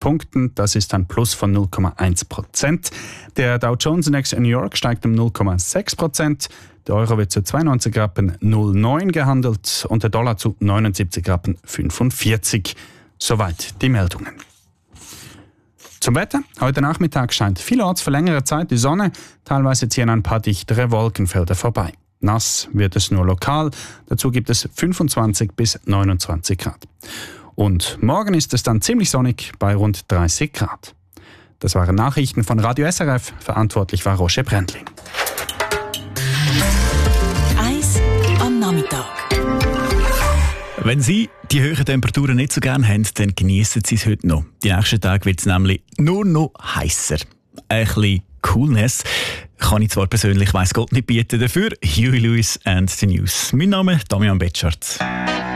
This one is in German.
Punkten. Das ist ein Plus von 0,1%. Der Dow Jones Index in New York steigt um 0,6%. Der Euro wird zu 92 Rappen 0,9 gehandelt und der Dollar zu 79 Rappen 45. Soweit die Meldungen. Zum Wetter. Heute Nachmittag scheint vielerorts für längere Zeit die Sonne. Teilweise ziehen ein paar dichtere Wolkenfelder vorbei. Nass wird es nur lokal. Dazu gibt es 25 bis 29 Grad. Und morgen ist es dann ziemlich sonnig bei rund 30 Grad. Das waren Nachrichten von Radio SRF. Verantwortlich war Roger Brändlin. Eis am Nachmittag. Wenn Sie die hohen Temperaturen nicht so gerne haben, dann genießen Sie es heute noch. Die nächsten Tage wird es nämlich nur noch heißer. Ein bisschen Coolness kann ich zwar persönlich, weiss Gott, nicht bieten. Dafür Huey Lewis and the News. Mein Name ist Damian Betschart.